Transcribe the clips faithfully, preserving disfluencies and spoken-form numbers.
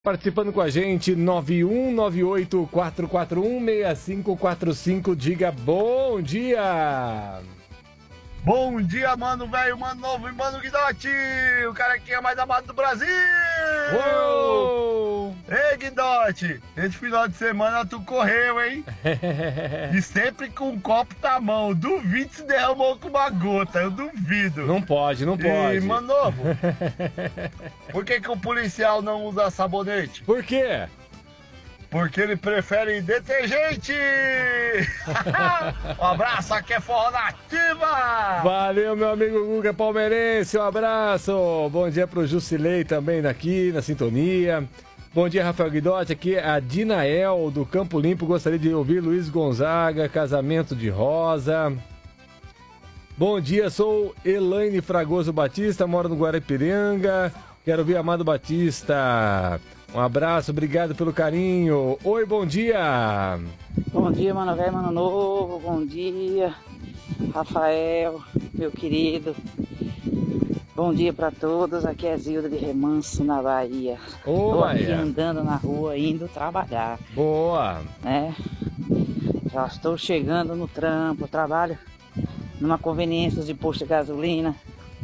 Participando com a gente, nove um nove oito quatro quatro um seis cinco quatro cinco, diga bom dia! Bom dia, mano velho, mano novo e mano Guidotti, o cara que é mais amado do Brasil! Uou! Ei, Guidotti, esse final de semana tu correu, hein? E sempre com um copo na mão, duvido se derramou com uma gota, eu duvido. Não pode, não pode. E, mano novo, por que que o policial não usa sabonete? Por quê? Porque ele prefere detergente! Um abraço, aqui é Forró Nativa! Valeu, meu amigo Guga Palmeirense, um abraço! Bom dia pro Jusilei também aqui na sintonia. Bom dia, Rafael Guidotti, aqui é a Dinael do Campo Limpo, gostaria de ouvir Luiz Gonzaga, Casamento de Rosa. Bom dia, sou Elaine Fragoso Batista, moro no Guarapiranga, quero ouvir Amado Batista. Um abraço, obrigado pelo carinho. Oi, bom dia. Bom dia, mano velho, mano novo. Bom dia, Rafael, meu querido. Bom dia pra todos. Aqui é Zilda de Remanso, na Bahia. Ô, Tô aqui Bahia. andando na rua, indo trabalhar. Boa. Né? Já estou chegando no trampo. Trabalho numa conveniência de posto de gasolina.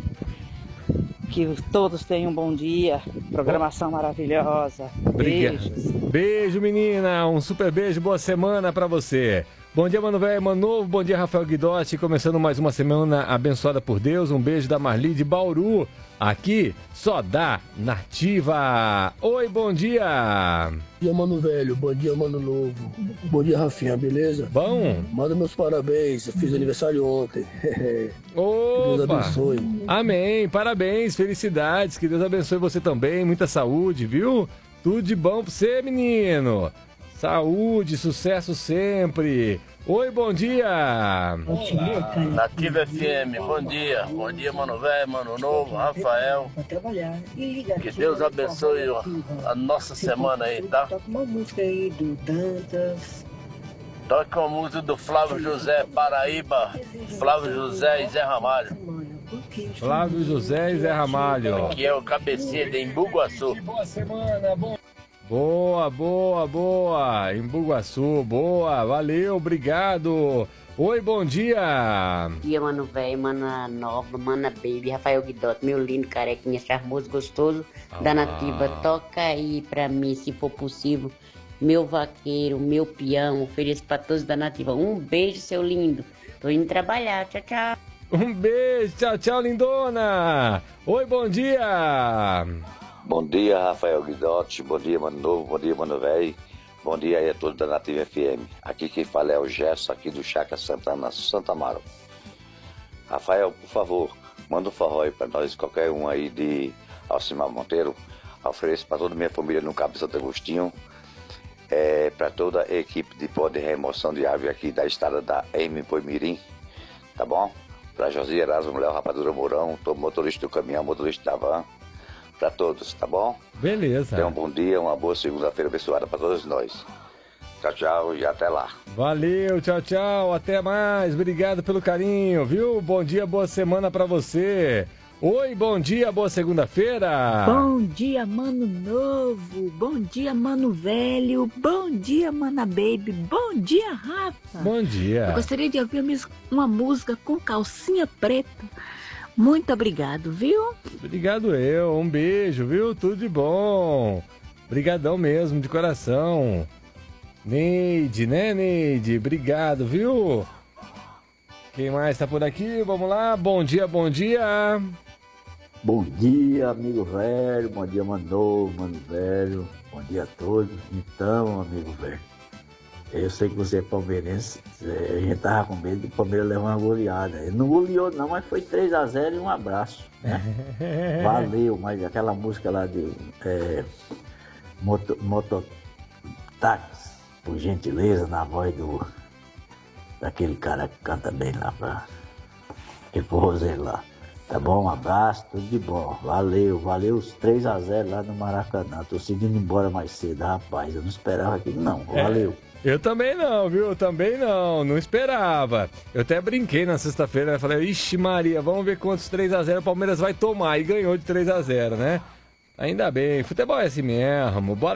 Que todos tenham um bom dia, programação maravilhosa. Obrigado. Beijos. Beijo, menina. Um super beijo, boa semana pra você. Bom dia, mano velho, mano novo. Bom dia, Rafael Guidotti. Começando mais uma semana abençoada por Deus. Um beijo da Marli de Bauru. Aqui só dá nativa. Oi, bom dia. Bom dia, mano velho. Bom dia, mano novo. Bom dia, Rafinha, beleza? Bom. Manda meus parabéns. Eu fiz aniversário ontem. Opa. Que Deus abençoe. Amém. Parabéns, felicidades. Que Deus abençoe você também. Muita saúde, viu? Tudo de bom pra você, menino. Saúde, sucesso sempre. Oi, bom dia. Nativa F M, bom dia. Bom dia, mano velho, mano novo, Rafael. Que Deus abençoe a nossa semana aí, tá? Toca uma música aí do Dantas. Toca uma música do Flávio José, Paraíba. Flávio José e Zé Ramalho. Flávio José e Zé Ramalho. Que é o cabecinha de Embu-Guaçu. Boa semana, bom. Boa, boa, boa. Em Bugaçu, boa. Valeu, obrigado. Oi, bom dia. Bom dia, mano velho, mana nova, mana baby, Rafael Guidotti, meu lindo carequinha, charmoso, gostoso, ah. da Nativa. Toca aí pra mim, se for possível, meu vaqueiro, meu peão, ofereço pra todos da Nativa. Um beijo, seu lindo. Tô indo trabalhar, tchau, tchau. Um beijo, tchau, tchau, lindona. Oi, bom dia. Bom dia, Rafael Guidotti. Bom dia, mano novo. Bom dia, mano velho. Bom dia aí a todos da Nativa F M. Aqui quem fala é o Gerson, aqui do Chácara Santana, Santa Amaro. Rafael, por favor, manda um forró aí pra nós, qualquer um aí de Alcimar Monteiro. Ofereço pra toda a minha família no Cabo Santo Agostinho. É, pra toda a equipe de pó de remoção de árvore aqui da estrada da M Poimirim. Tá bom? Pra José Erasmo, Léo Rapadura Mourão, todo motorista do caminhão, motorista da van. Para todos, tá bom? Beleza. Tenham um bom dia, uma boa segunda-feira abençoada para todos nós. Tchau, tchau e até lá. Valeu, tchau, tchau, até mais. Obrigado pelo carinho, viu? Bom dia, boa semana para você. Oi, bom dia, boa segunda-feira. Bom dia, mano novo. Bom dia, mano velho. Bom dia, mana baby. Bom dia, Rafa. Bom dia. Eu gostaria de ouvir uma música com calcinha preta. Muito obrigado, viu? Obrigado eu, um beijo, viu? Tudo de bom. Obrigadão mesmo, de coração. Neide, né, Neide? Obrigado, viu? Quem mais tá por aqui? Vamos lá, bom dia, bom dia. Bom dia, amigo velho, bom dia, mano novo, mano velho. Bom dia a todos. Então, amigo velho, eu sei que você é palmeirense, a gente tava com medo do Palmeiras levar uma goleada. Ele não goleou não, mas foi três a zero e um abraço, né? Valeu, mas aquela música lá de é, moto, Mototáxi, por gentileza, na voz do daquele cara que canta bem lá pra aquele forrozeiro lá. Tá bom? Um abraço, tudo de bom. Valeu, valeu os três a zero lá no Maracanã. Tô seguindo embora mais cedo, rapaz. Eu não esperava aquilo não. Valeu. É. Eu também não, viu? Eu também não, não esperava. Eu até brinquei na sexta-feira, né? Falei, ixi Maria, vamos ver quantos três a zero o Palmeiras vai tomar. E ganhou de três a zero, né? Ainda bem, futebol é assim mesmo. Bora